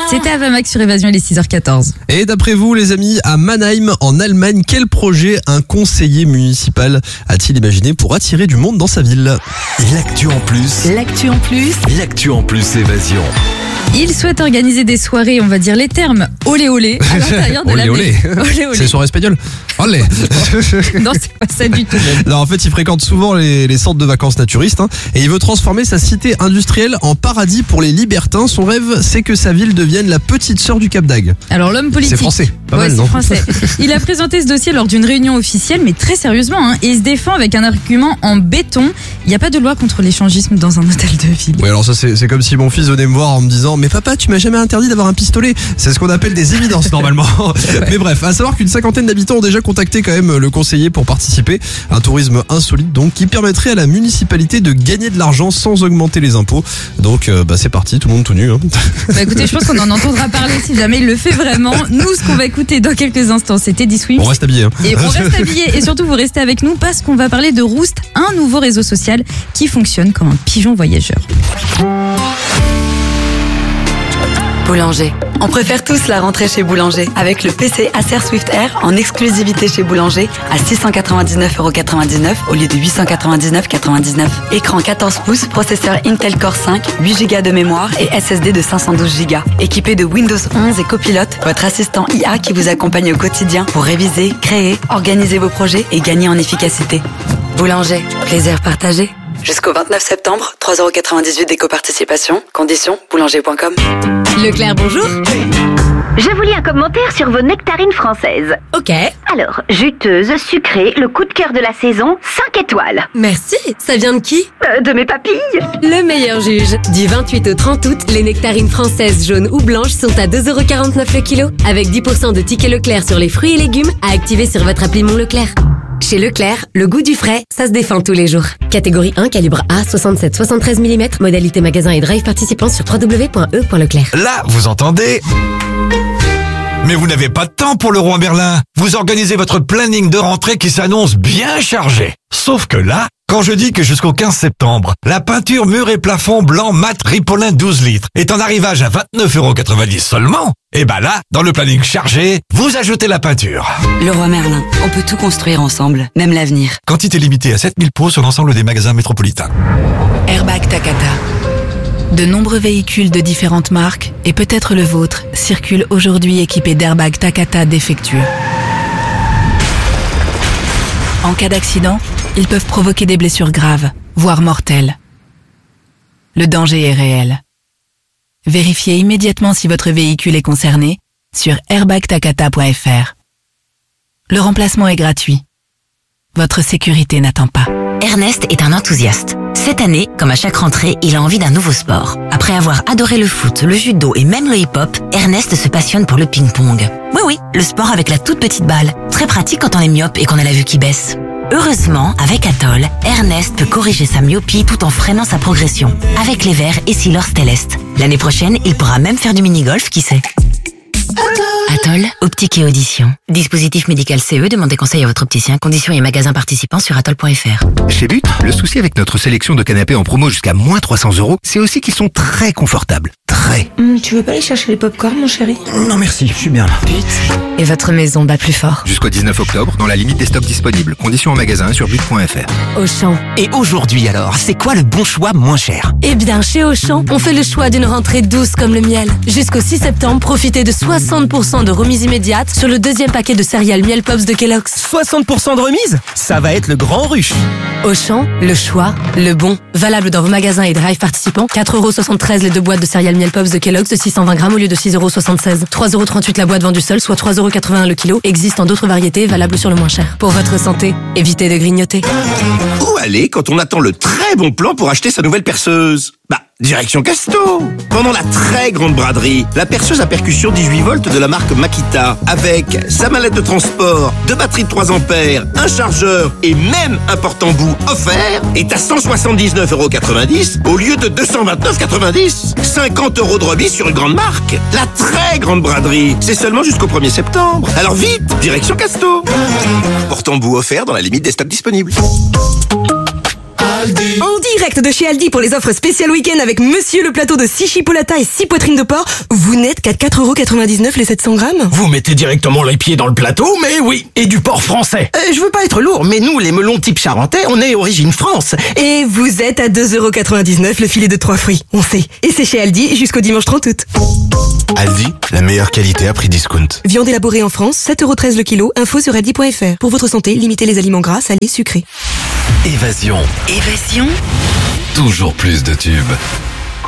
C'était Avamax sur Évasion, il est 6h14. Et d'après vous, les amis, à Mannheim, en Allemagne, quel projet un conseiller municipal a-t-il imaginé pour attirer du monde dans sa ville? L'actu en plus. L'actu en plus. L'actu en plus Évasion. Il souhaite organiser des soirées, on va dire les termes olé olé à l'intérieur de la ville. Olé. Olé olé. C'est les soirées espagnoles. Olé. Non, c'est pas ça du tout. Non, en fait, il fréquente souvent les centres de vacances naturistes et il veut transformer sa cité industrielle en paradis pour les libertins. Son rêve, c'est que sa ville devienne la petite sœur du Cap d'Agde. Alors l'homme politique. C'est français, pas mal, c'est non? Français. Il a présenté ce dossier lors d'une réunion officielle, mais très sérieusement, et il se défend avec un argument en béton. Il n'y a pas de loi contre l'échangisme dans un hôtel de ville. Oui, alors ça, c'est comme si mon fils venait me voir en me disant: mais papa, tu m'as jamais interdit d'avoir un pistolet. C'est ce qu'on appelle des évidences normalement. Ouais. Mais bref, à savoir qu'une cinquantaine d'habitants ont déjà contacté quand même le conseiller pour participer. Un tourisme insolite donc qui permettrait à la municipalité de gagner de l'argent sans augmenter les impôts. Donc c'est parti, tout le monde tout nu. Bah écoutez, je pense qu'on en entendra parler si jamais il le fait vraiment. Nous, ce qu'on va écouter dans quelques instants, c'est Teddy Swims. On reste habillés. Et on reste habillés et surtout vous restez avec nous parce qu'on va parler de Roost, un nouveau réseau social qui fonctionne comme un pigeon voyageur. Boulanger. On préfère tous la rentrée chez Boulanger. Avec le PC Acer Swift Air en exclusivité chez Boulanger à 699,99€ au lieu de 899,99€. Écran 14 pouces, processeur Intel Core 5, 8Go de mémoire et SSD de 512Go. Équipé de Windows 11 et Copilot, votre assistant IA qui vous accompagne au quotidien pour réviser, créer, organiser vos projets et gagner en efficacité. Boulanger, plaisir partagé. Jusqu'au 29 septembre, 3,98€ d'éco-participation. Conditions, boulanger.com. Leclerc, bonjour. Je vous lis un commentaire sur vos nectarines françaises. Ok. Alors, juteuse, sucrée, le coup de cœur de la saison, 5 étoiles. Merci. Ça vient de qui? De mes papilles. Le meilleur juge. Du 28 au 30 août, les nectarines françaises jaunes ou blanches sont à 2,49€ le kilo. Avec 10% de tickets Leclerc sur les fruits et légumes à activer sur votre appli Mon Leclerc. Chez Leclerc, le goût du frais, ça se défend tous les jours. Catégorie 1, calibre A, 67-73 mm. Modalité magasin et drive participant sur www.e.leclerc. Là, vous entendez? Mais vous n'avez pas de temps pour le roi Merlin. Vous organisez votre planning de rentrée qui s'annonce bien chargé. Sauf que là, quand je dis que jusqu'au 15 septembre, la peinture mur et plafond blanc mat Ripolin 12 litres est en arrivage à 29,90€ seulement, et bah là, dans le planning chargé, vous ajoutez la peinture. Le roi Merlin, on peut tout construire ensemble, même l'avenir. Quantité limitée à 7000 pots sur l'ensemble des magasins métropolitains. Airbag Takata. De nombreux véhicules de différentes marques, et peut-être le vôtre, circulent aujourd'hui équipés d'airbags Takata défectueux. En cas d'accident, ils peuvent provoquer des blessures graves, voire mortelles. Le danger est réel. Vérifiez immédiatement si votre véhicule est concerné sur airbagtakata.fr. Le remplacement est gratuit. Votre sécurité n'attend pas. Ernest est un enthousiaste. Cette année, comme à chaque rentrée, il a envie d'un nouveau sport. Après avoir adoré le foot, le judo et même le hip-hop, Ernest se passionne pour le ping-pong. Oui, le sport avec la toute petite balle. Très pratique quand on est myope et qu'on a la vue qui baisse. Heureusement, avec Atoll, Ernest peut corriger sa myopie tout en freinant sa progression. Avec les verres et Silor Stellest. L'année prochaine, il pourra même faire du mini-golf, qui sait. Atoll, optique et audition. Dispositif médical CE, demandez conseil à votre opticien. Conditions et magasins participants sur atoll.fr. Chez But, le souci avec notre sélection de canapés en promo jusqu'à moins 300€, c'est aussi qu'ils sont très confortables. Très. Tu veux pas aller chercher les pop-corn, mon chéri? Non merci, je suis bien là. Et votre maison bat plus fort. Jusqu'au 19 octobre, dans la limite des stocks disponibles. Conditions en magasin sur but.fr. Auchan. Et aujourd'hui alors, c'est quoi le bon choix moins cher? Eh bien, chez Auchan, on fait le choix d'une rentrée douce comme le miel. Jusqu'au 6 septembre, profitez de 60% de remise immédiate sur le deuxième paquet de céréales Miel Pops de Kellogg's. 60% de remise? Ça va être le grand rush. Auchan, le choix, le bon. Valable dans vos magasins et drive participants. 4,73€ les deux boîtes de céréales Miel Pops de Kellogg's de 620 grammes au lieu de 6,76€. 3,38€ la boîte vendue seule, soit 3,81€ le kilo. Existent d'autres variétés, valables sur le moins cher. Pour votre santé, évitez de grignoter. Où aller quand on attend le très bon plan pour acheter sa nouvelle perceuse? Direction Casto. Pendant la très grande braderie, la perceuse à percussion 18 volts de la marque Makita, avec sa mallette de transport, 2 batteries de 3 ampères, un chargeur et même un porte-embout offert, est à 179,90€ au lieu de 229,90€. 50€ de remise sur une grande marque. La très grande braderie, c'est seulement jusqu'au 1er septembre. Alors vite, direction Casto. Porte-embout offert dans la limite des stocks disponibles. Aldi. En direct de chez Aldi pour les offres spéciales week-end avec Monsieur le plateau de 6 chipolatas et 6 poitrines de porc. Vous n'êtes qu'à 4,99€ les 700 grammes. Vous mettez directement les pieds dans le plateau, mais oui, et du porc français. Je veux pas être lourd, mais nous, les melons type charentais, on est origine France. Et vous êtes à 2,99€ le filet de 3 fruits. On sait. Et c'est chez Aldi jusqu'au dimanche 30 août. Aldi, la meilleure qualité à prix discount. Viande élaborée en France, 7,13€ le kilo. Info sur aldi.fr. Pour votre santé, limitez les aliments gras, salés, sucrés. Évasion. Toujours plus de tubes.